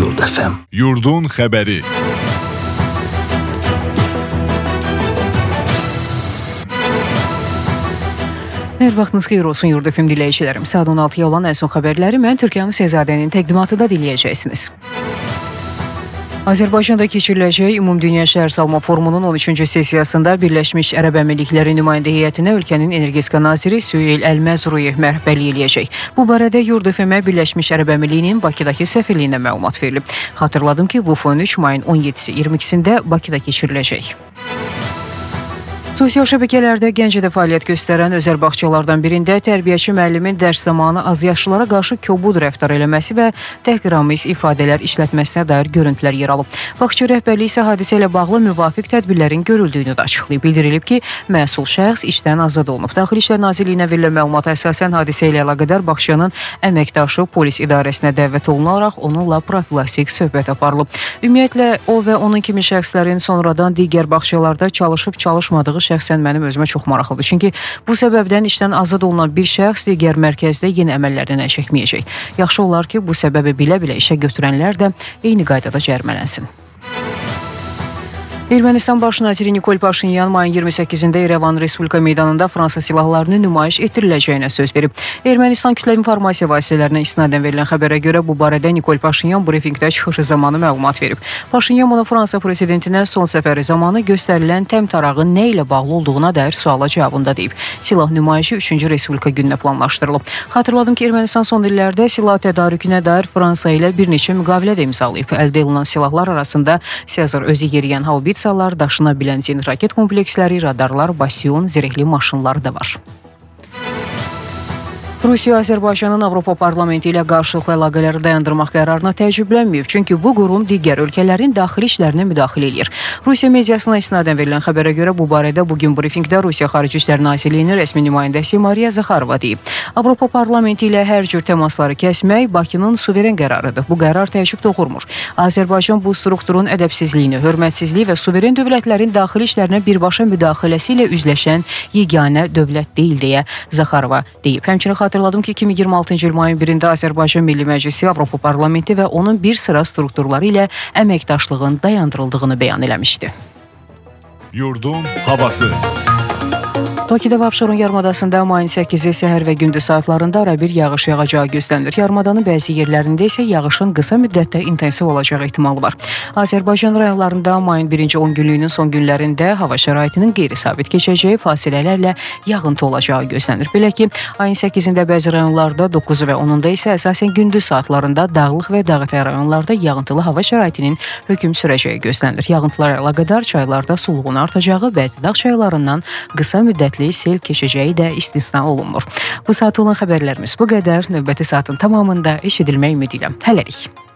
Yurd FM. Yurdun xəbəri. Hər vaxtınız xeyir olsun Yurd FM dinləyicilərim. Saat 16-ya olan ən son xəbərləri mən Türkiyə Sezadənin təqdimatında dinləyəcəksiniz. Azərbaycanda keçiriləcək Ümumdünya Şəhərsalma Forumunun 13-cü sessiyasında Birləşmiş Ərəb Əmirlikləri nümayəndə heyətinə ölkənin energetika naziri Süheyl Əlməzruyev rəhbərlik eləyəcək. Bu barədə Yurd FM-ə Birləşmiş Ərəb Əmirlikliyinin Bakıdakı səfirliyinə məlumat verilib. Xatırladım ki, bu fon 3 mayın 17-si 22-sində Bakıda keçiriləcək. Sosial şəbəkələrdə Gəncədə fəaliyyət göstərən özəl bağçalardan birində tərbiyəçi müəllimin dərs zamanı azyaşlılara qarşı kobud rəftar eləməsi və təhqiramiz ifadələr işlətməsinə dair görüntülər yer alıb. Bağça rəhbərliyi isə hadisə ilə bağlı müvafiq tədbirlərin görüldüyünü də açıqlayıb. Bildirilib ki, məsul şəxs işdən azad olunub. Daxili İşlər Nazirliyinə verilən məlumata əsasən hadisə ilə əlaqədar bağçanın əməkdaşı polis idarəsinə dəvət olunaraq onunla profilaktik söhbət aparılıb. Ümumiyyətlə, o və onun kimi şəxslərin sonradan digər bağçalarda çalışıb-çalışmadığı şəxsən mənim özümə çox maraqlıdır. Çünki bu səbəbdən işdən azad olunan bir şəxs digər mərkəzdə yeni əməllərdən əl çəkməyəcək. Yaxşı olar ki, bu səbəbi bilə-bilə işə götürənlər də eyni qaydada cərimələnsin. Ermənistan baş naziri Nikol Paşinyan mayın 28-də İrəvan Respublika meydanında Fransa silahlarını nümayiş etdiriləcəyinə söz verib. Ermənistan kütləvi informasiya vasitələrinə isnadən verilən xəbərə görə bu barədə Nikol Paşinyan brifinqdə çıxışı zamanı məlumat verib. Paşinyan bunu Fransa prezidentinə son səfəri zamanı göstərilən təmtarağın nə ilə bağlı olduğuna dair suala cavabında deyib. Silah nümayişi 3-cü Respublika gününə planlaşdırılıb. Xatırladım ki, Ermənistan son illərdə silah tədarükünə dair Fransa ilə bir neçə müqavilə də imzalayıb. Əldə olunan silahlar arasında Sezar özü yeriyən haubitsalar, daşına bilən zenit raket kompleksləri, radarlar, bastion, zirehli maşınları da var. Rusiya Azərbaycanın Avropa Parlamenti ilə qarşılıqlı əlaqələri dayandırmaq qərarına təəccüblənməyib, çünki bu qurum digər ölkələrin daxili işlərinə müdaxilə edir. Rusiya mediasına isnadən verilən xəbərə görə bu barədə bugün brifinqdə Rusiya Xarici İşlər Nazirliyinin rəsmi nümayəndəsi Mariya Zaxarova deyib. Avropa Parlamenti ilə hər cür təmasları kəsmək Bakının suveren qərarıdır. Bu qərar təəccüb doğurmur. Azərbaycan bu strukturun ədəbsizliyini, hörmətsizliyi və suveren dövlətlərin daxili işlərinə birbaşa müdaxiləsi ilə üzləşən yeganə dövlət deyil, deyə Zaxarova deyib. Həmçinin xatırladım ki, 2026-cı il mayın 1-də Azərbaycan Milli Məclisi, Avropa Parlamenti və onun bir sıra strukturları ilə əməkdaşlığın dayandırıldığını bəyan eləmişdi. Yurdun havası. Bakıda və Abşeron yarımadasında mayın 8-i səhər və gündüz saatlarında arabir yağış yağacağı gözlənilir. Yarımadanın bəzi yerlərində isə yağışın qısa müddətdə intensiv olacağı ehtimalı var. Azərbaycan rayonlarında mayın 1-ci 10 günlüyünün son günlərində hava şəraitinin qeyri-sabit keçəcəyi, fasilələrlə yağıntı olacağı gözlənilir. Belə ki, ayın 8-də bəzi rayonlarda, 9 və 10-da isə əsasən gündüz saatlarında dağlıq və dağətəyi rayonlarda yağıntılı hava şəraitinin hökm sürəcəyi gözlənilir. Yağıntılar əlaqədar çaylarda suluğun artacağı, bəzi dağ çaylarından qısa müddətli sel keçəcəyi də istisna olunmur. Bu saat olan xəbərlərimiz bu qədər. Növbəti saatın tamamında eşidilmək ümidi ilə. Hələlik.